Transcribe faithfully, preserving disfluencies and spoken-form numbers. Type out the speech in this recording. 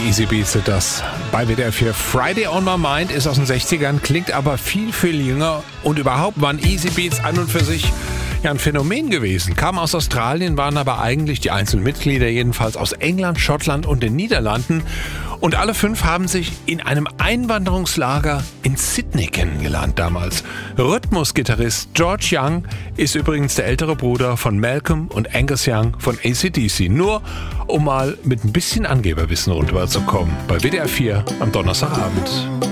Easy Beats sind das. Bei W D R vier Friday on My Mind ist aus den sechzigern, klingt aber viel, viel jünger. Und überhaupt waren Easy Beats an und für sich ja ein Phänomen gewesen. Kamen aus Australien, waren aber eigentlich die einzelnen Mitglieder jedenfalls aus England, Schottland und den Niederlanden. Und alle fünf haben sich in einem Einwanderungslager in Sydney kennengelernt damals. Rhythmusgitarrist George Young ist übrigens der ältere Bruder von Malcolm und Angus Young von A C D C. Nur um mal mit ein bisschen Angeberwissen rüberzukommen. Bei W D R vier am Donnerstagabend.